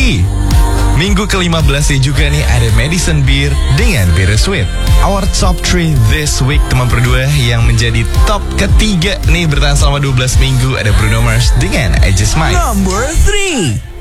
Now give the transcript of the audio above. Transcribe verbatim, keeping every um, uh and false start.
Key. Minggu ke lima belas juga nih ada Madison Beer dengan Bittersweet. Our top three this week, teman berdua, yang menjadi top ketiga nih bertahan selama dua belas minggu ada Bruno Mars dengan I Just Might. Number three.